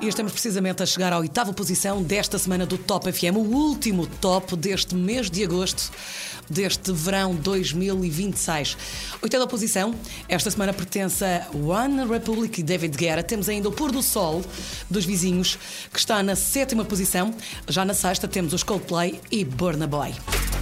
E estamos precisamente a chegar à 8ª posição desta semana do Top FM, o último top deste mês de agosto, deste verão 2026. 8ª posição, esta semana pertence a One Republic e David Guetta. Temos ainda o Pôr do Sol dos Vizinhos, que está na 7ª posição. Já na 6ª temos os Coldplay e Burna Boy.